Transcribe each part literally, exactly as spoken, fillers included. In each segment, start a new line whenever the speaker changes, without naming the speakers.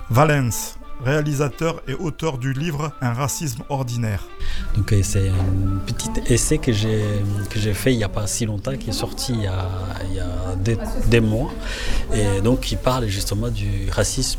Valens, réalisateur et auteur du livre Un racisme ordinaire.
Donc c'est un petit essai que j'ai, que j'ai fait il n'y a pas si longtemps, qui est sorti il y a, il y a des, des mois, et donc qui parle justement du racisme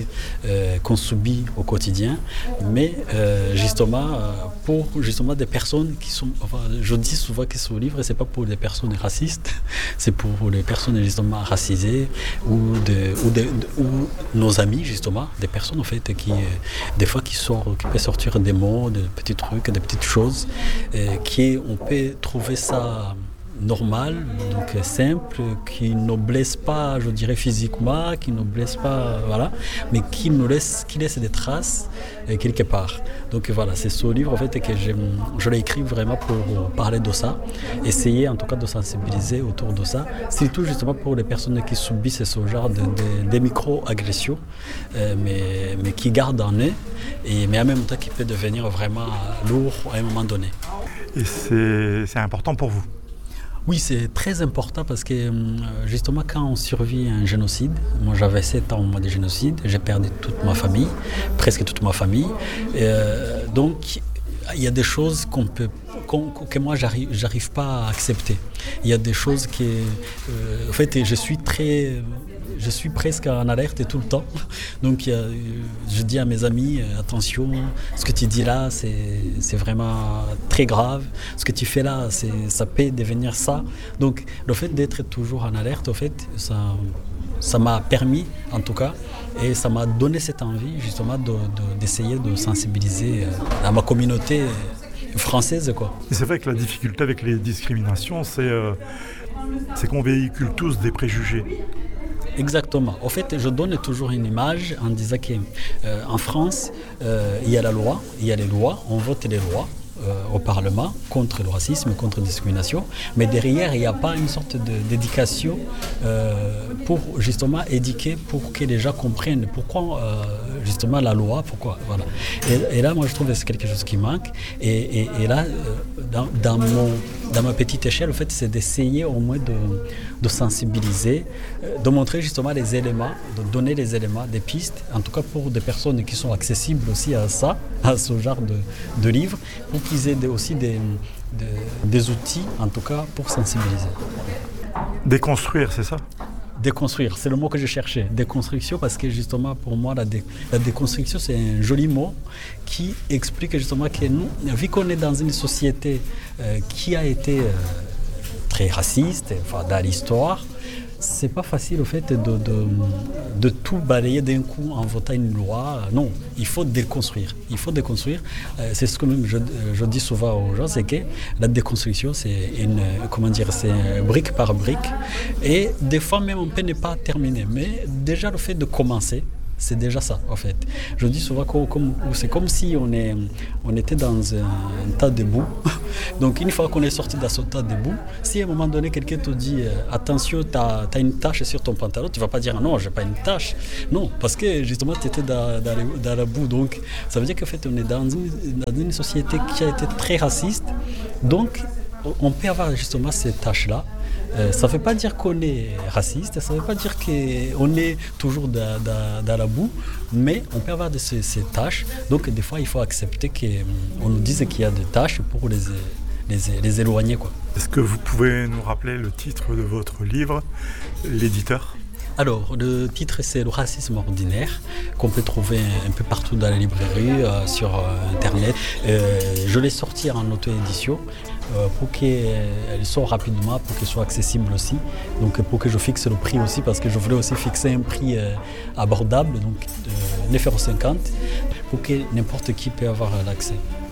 euh, qu'on subit au quotidien, mais euh, justement pour justement des personnes qui sont, enfin, je dis souvent que ce livre c'est pas pour des personnes racistes, c'est pour les personnes justement racisées ou, de, ou, de, ou nos amis justement, des personnes en fait qui des fois qui sortent, qui peuvent sortir des mots, des petits trucs, des petites choses, euh, qui on peut trouver ça normal, donc simple, qui ne blesse pas, je dirais physiquement, qui ne blesse pas, voilà, mais qui nous laisse, qui laisse des traces euh, quelque part. Donc voilà, c'est ce livre en fait que je, je l'ai écrit vraiment pour parler de ça, essayer en tout cas de sensibiliser autour de ça, surtout justement pour les personnes qui subissent ce genre de, de, de micro-agressions, euh, mais, mais qui gardent en eux, et, mais en même temps qui peut devenir vraiment lourd à un moment donné.
Et c'est, c'est important pour vous?
Oui, c'est très important parce que justement quand on survit à un génocide, moi j'avais sept ans au mois de génocide, j'ai perdu toute ma famille, presque toute ma famille, euh, donc il y a des choses qu'on peut, qu'on, que moi j'arrive, j'arrive pas à accepter. Il y a des choses qui, euh, en fait, je suis très, je suis presque en alerte tout le temps. Donc il y a, je dis à mes amis, attention, ce que tu dis là, c'est, c'est vraiment très grave. Ce que tu fais là, c'est, ça peut devenir ça. Donc le fait d'être toujours en alerte, en fait, ça, ça m'a permis, en tout cas, et ça m'a donné cette envie justement de, de, d'essayer de sensibiliser à ma communauté française, quoi.
Et c'est vrai que la difficulté avec les discriminations, c'est, euh, c'est qu'on véhicule tous des préjugés.
Exactement. En fait, je donne toujours une image en disant qu'en euh, France, euh, il y a la loi, il y a les lois, on vote les lois euh, au Parlement contre le racisme, contre la discrimination, mais derrière, il n'y a pas une sorte de, d'éducation euh, pour justement éduquer, pour que les gens comprennent pourquoi euh, justement la loi, pourquoi, voilà. Et, et là, moi, je trouve que c'est quelque chose qui manque. Et, et, et là, euh, dans, dans, mon, dans ma petite échelle, en fait, c'est d'essayer au moins de, de sensibiliser, euh, de montrer justement les éléments, de donner les éléments, des pistes, en tout cas pour des personnes qui sont accessibles aussi à ça, à ce genre de, de livres, pour qu'ils aient des, aussi des, des, des outils, en tout cas, pour sensibiliser.
Déconstruire, c'est ça ?
Déconstruire, c'est le mot que je cherchais. Déconstruction, parce que justement, pour moi, la, dé, la déconstruction, c'est un joli mot qui explique justement que nous, vu qu'on est dans une société euh, qui a été euh, très raciste, enfin, dans l'histoire, c'est pas facile au fait de, de, de tout balayer d'un coup en votant une loi. Non, il faut déconstruire. Il faut déconstruire. Euh, c'est ce que même je, je dis souvent aux gens, c'est que la déconstruction, c'est une, comment dire, c'est brique par brique. Et des fois même on peut ne pas terminer. Mais déjà le fait de commencer, c'est déjà ça, en fait. Je dis souvent que comme, c'est comme si on, est, on était dans un, un tas de boue. Donc, une fois qu'on est sorti de ce tas de boue, si à un moment donné, quelqu'un te dit euh, « Attention, tu as une tache sur ton pantalon », tu ne vas pas dire « Non, je n'ai pas une tache ». Non, parce que justement, tu étais dans, dans, les, dans la boue. Donc, ça veut dire qu'en fait, on est dans une, dans une société qui a été très raciste. Donc, on peut avoir justement ces tâches-là. Euh, ça ne veut pas dire qu'on est raciste, ça ne veut pas dire qu'on est toujours dans, dans, dans la boue, mais on peut avoir de ces, ces tâches. Donc des fois, il faut accepter qu'on nous dise qu'il y a des tâches pour les, les, les éloigner, quoi.
Est-ce que vous pouvez nous rappeler le titre de votre livre, l'éditeur ?
Alors, le titre, c'est Le racisme ordinaire, qu'on peut trouver un peu partout dans les librairies, euh, sur euh, Internet. Euh, je l'ai sorti en auto-édition euh, pour qu'elle sorte rapidement, pour qu'elle soit accessible aussi. Donc, pour que je fixe le prix aussi, parce que je voulais aussi fixer un prix euh, abordable, donc de neuf euros cinquante, pour que n'importe qui puisse avoir l'accès.